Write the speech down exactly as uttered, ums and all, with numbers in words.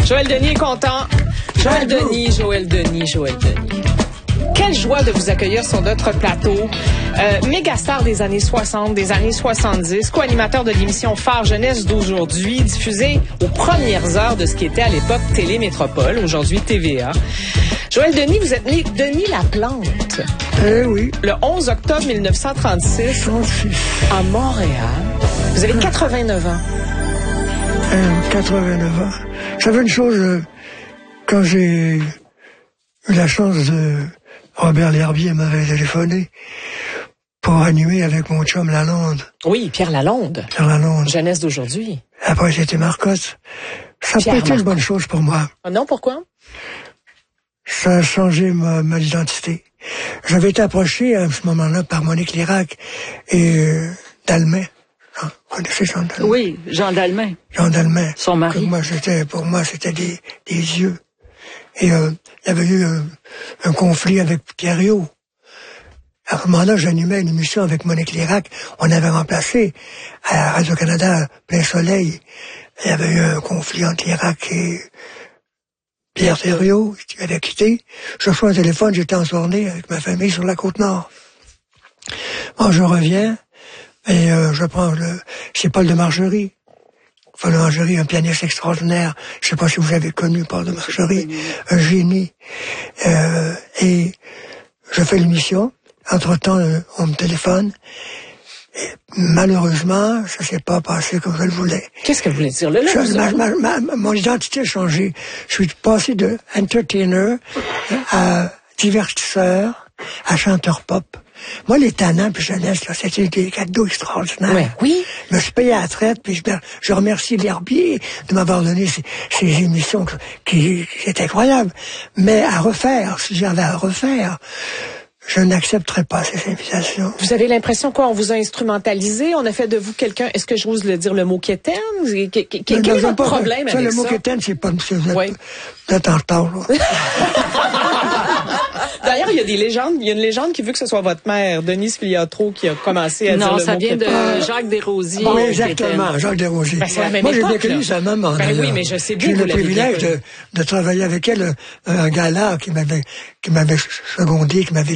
Joël Denis est content. Joël Denis, Joël Denis, Joël Denis. Quelle joie de vous accueillir sur notre plateau. Euh, mégastar des années soixante, des années soixante-dix, co-animateur de l'émission Phare Jeunesse d'aujourd'hui, diffusée aux premières heures de ce qui était à l'époque Télémétropole, aujourd'hui T V A. Joël Denis, vous êtes né Denis Laplante. Eh oui. Le onze octobre mille neuf cent trente-six, trente-six. à Montréal. Vous avez quatre-vingt-neuf ans. Euh, quatre-vingt-neuf ans. Je savais une chose, euh, quand j'ai eu la chance de... Robert L'Herbier m'avait téléphoné pour animer avec mon chum Lalonde. Oui, Pierre Lalonde. Pierre Lalonde. Jeunesse d'aujourd'hui. Après, c'était Marcotte. Ça n'a pas été une bonne chose pour moi. Ah non, pourquoi? Ça a changé ma, ma identité. J'avais été approché à ce moment-là par Monique Lérac et euh, Dalmain. Vous connaissez Jean Dalmain? Oui, Jean Dalmain. Jean Dalmain. Son mari. Que moi, c'était, pour moi, c'était des, des yeux. Et euh, il y avait eu euh, un conflit avec Pierre Riot. À ce moment-là, j'animais une émission avec Monique Lérac. On avait remplacé à Radio-Canada Plein Soleil. Il y avait eu un conflit entre Lérac et Pierre Thériault, qui avait quitté. Je reçois un téléphone, j'étais en tournée avec ma famille sur la Côte-Nord. Bon, je reviens et euh, je prends le... C'est Paul de Margerie. Paul de Margerie, un pianiste extraordinaire. Je sais pas si vous avez connu Paul de Margerie, un génie. Euh, et je fais l'émission. Entre-temps, on me téléphone. Et malheureusement, ça s'est pas passé comme je le voulais. Qu'est-ce que vous voulez dire là? là je, ma, ma, ma, mon identité a changé. Je suis passé de entertainer à divertisseur, à chanteur pop. Moi, les tannants puis jeunesse, là, c'était des cadeaux extraordinaires. Ouais, oui. Je me suis payé à la traite, puis je, je remercie L'Herbier de m'avoir donné ces, ces émissions qui, qui étaient incroyables. Mais à refaire, si j'avais à refaire, je n'accepterais pas ces invitations. Vous avez l'impression quoi? On vous a instrumentalisé? On a fait de vous quelqu'un... Est-ce que j'ose le dire, le mot quétaine? Quel est votre pas, problème ça, avec le ça? mot quétaine, c'est pas... Vous êtes, oui. vous êtes en retard, là. D'ailleurs, il y a des légendes. Il y a une légende qui veut que ce soit votre mère, Denise Filiatro, qui a commencé à non, dire le ça mot vient de quétaine. Jacques Desrosiers. Oui, exactement, Jacques Desrosiers. Ben, c'est la même Moi, j'ai époque, bien connu là. sa maman. Ben oui, mais je sais bien J'ai que eu vous le l'avez bien privilège connu. de, de travailler avec elle, un gala qui m'avait, qui m'avait secondé, qui m'avait